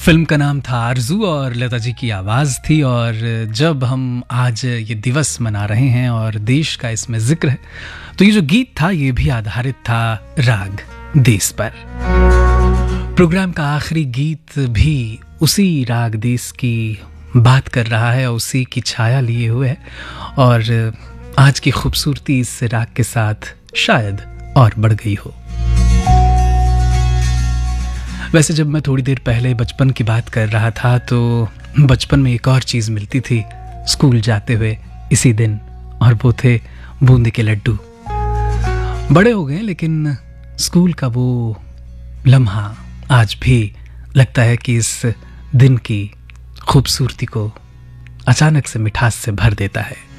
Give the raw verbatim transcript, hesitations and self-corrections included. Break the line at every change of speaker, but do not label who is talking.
Film का नाम था आरज़ू और लता जी की आवाज़ थी। और जब हम आज ये दिवस मना रहे हैं और देश का इसमें जिक्र है, तो ये जो गीत था ये भी आधारित था राग देश पर। प्रोग्राम का आखिरी गीत भी उसी राग देश की बात कर रहा है, उसी की छाया लिए हुए है। और आज की खूबसूरती इस राग के साथ शायद और बढ़ गई हो। वैसे जब मैं थोड़ी देर पहले बचपन की बात कर रहा था, तो बचपन में एक और चीज़ मिलती थी स्कूल जाते हुए इसी दिन, और वो थे बूंदी के लड्डू। बड़े हो गए लेकिन स्कूल का वो लम्हा आज भी लगता है कि इस दिन की खूबसूरती को अचानक से मिठास से भर देता है।